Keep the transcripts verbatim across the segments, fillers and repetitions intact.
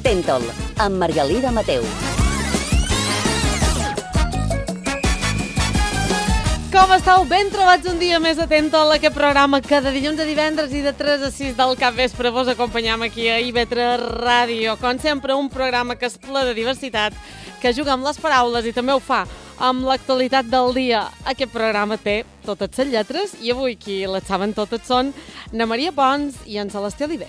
Tèntol, amb Margalida Mateu. Com esteu? Ben trobats un dia més a Tèntol, aquest programa que de dilluns a divendres i de tres a sis del capvespre vos acompanyam aquí a I V tres Ràdio. Com sempre, un programa que és ple de diversitat, que juga amb les paraules i també ho fa amb l'actualitat del dia. Aquest programa té totes les lletres i avui qui les saben totes són na Maria Pons i en Celestí Oliver.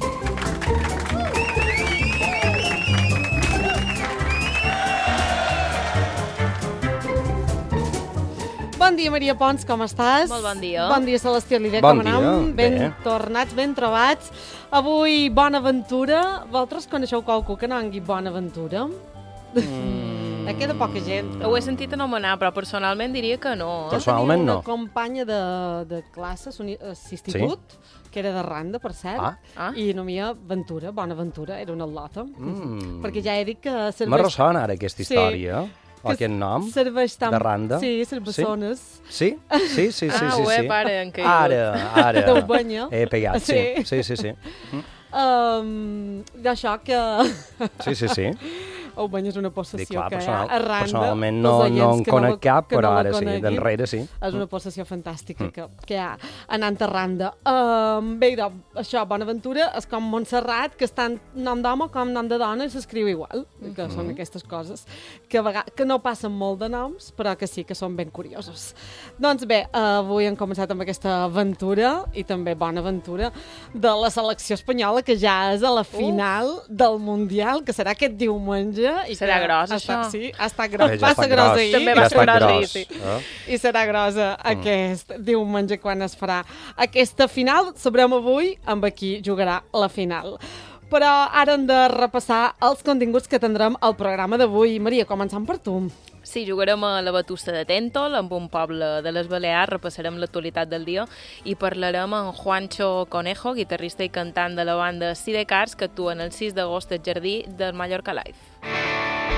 Bon dia, Maria Pons, com estàs? Molt bon dia. Bon dia, Celestí Oliver, bon com anem? Ben Bé. tornats, ben trobats. Avui, bona aventura. Vosaltres coneixeu qualcú que no angui bona aventura? Mm. Queda poca gent. Ho he sentit anomenar, però personalment diria que no. Eh? Personalment Tenia no. una companya de, de classe, d'institut, sí? que era de Randa, per cert, Ah. Ah. i nomia Ventura, bona aventura, era una lota. Mm. Perquè ja he dit que serveix... Me ressona ara aquesta Sí. història, que aquest nom, serveix tant... de Randa. Sí, cervessones. Sí? Sí, sí, sí, sí. Ah, sí, ho he sí. para en caigut. Ara, ara. D'Ubanya. He pegat, sí. Sí. Sí, sí, sí. Um, D'això que... Sí, sí, sí. Ubanya és una Dic, possessió clar, que personal, hi ha a Randa. personalment no, pels no oients en que conec la- cap, que però no la ara sí, coneguin. d'enrere sí. És una possessió fantàstica que, que hi ha anant a Randa. Um, bé, doncs, això, Bonaventura, és com Montserrat, que és tant nom d'home com nom de dona i s'escriu igual, que són aquestes coses que, a vegades, que no passen molt de noms, però que sí que són ben curiosos. Doncs bé, avui hem començat amb aquesta aventura, i també bona aventura, de la selecció espanyola, que ja és a la final uh. del Mundial, que serà aquest diumenge. I Serà que gros, ha estat, això. Sí, ha estat gros. Eh, ja Va està ser gros gros. ahir. També Ja va està ser gros gros. ahir, sí. Eh? I serà grosa mm. aquest diumenge quan es farà aquesta final. Sabrem avui amb qui jugarà la final. Però ara hem de repassar els continguts que tindrem al programa d'avui. Maria, començant per tu. Sí, jugarem a la Batusta de Tèntol, amb un poble de les Balears, repassarem l'actualitat del dia i parlarem amb Juancho Conejo, guitarrista i cantant de la banda Sidecars, que actua el sis d'agost al Jardí del Mallorca Live.